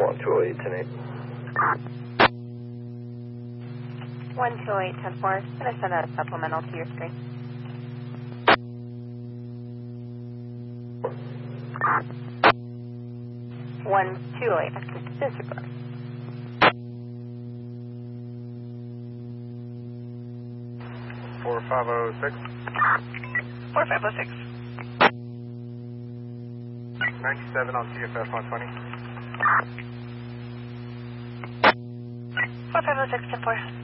128, 10-8. 128, 10-4. Going to send a supplemental to your screen. One 208, disregard. 4506. 4506. 97 on CFS 120. 4506, 10-4.